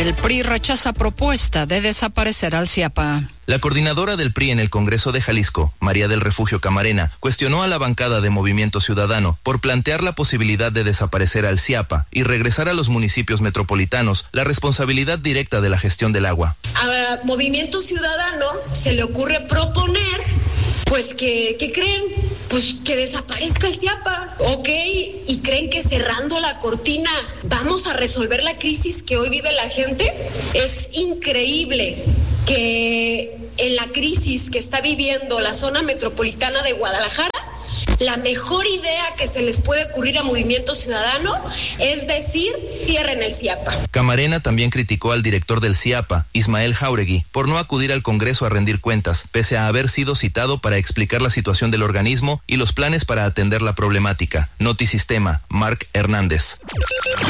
El PRI rechaza propuesta de desaparecer al CIAPA. La coordinadora del PRI en el Congreso de Jalisco, María del Refugio Camarena, cuestionó a la bancada de Movimiento Ciudadano por plantear la posibilidad de desaparecer al CIAPA y regresar a los municipios metropolitanos la responsabilidad directa de la gestión del agua. A Movimiento Ciudadano se le ocurre proponer, pues ¿qué creen? Pues que desaparezca el CIAPA, ¿ok? ¿Y creen que cerrando la cortina vamos a resolver la crisis que hoy vive la gente? Es increíble que en la crisis que está viviendo la zona metropolitana de Guadalajara, la mejor idea que se les puede ocurrir a Movimiento Ciudadano es decir, cierren el CIAPA. Camarena también criticó al director del CIAPA, Ismael Jáuregui, por no acudir al Congreso a rendir cuentas, pese a haber sido citado para explicar la situación del organismo y los planes para atender la problemática. Notisistema, Marc Hernández.